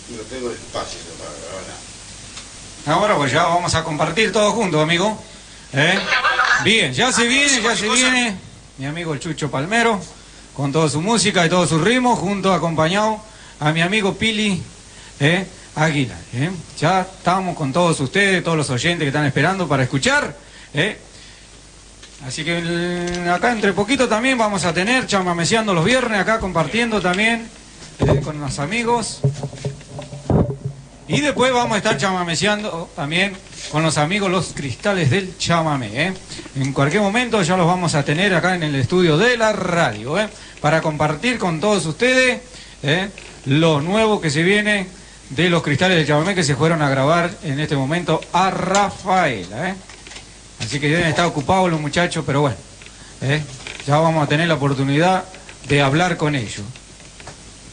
No tengo espacio para grabar nada. Ahora pues ya vamos a compartir todos juntos, amigo. Bien, ya se viene mi amigo el Chucho Palmero, con toda su música y todo su ritmo, junto acompañado a mi amigo Pili Aguilar. Ya estamos con todos ustedes, todos los oyentes que están esperando para escuchar. Así que acá entre poquito también vamos a tener chamameceando los viernes, acá compartiendo también con los amigos. Y después vamos a estar chamameceando también con los amigos los Cristales del Chamamé. En cualquier momento ya los vamos a tener acá en el estudio de la radio, para compartir con todos ustedes lo nuevo que se viene de los Cristales del Chamamé, que se fueron a grabar en este momento a Rafaela. Así que deben estar ocupados los muchachos, pero bueno, ya vamos a tener la oportunidad de hablar con ellos.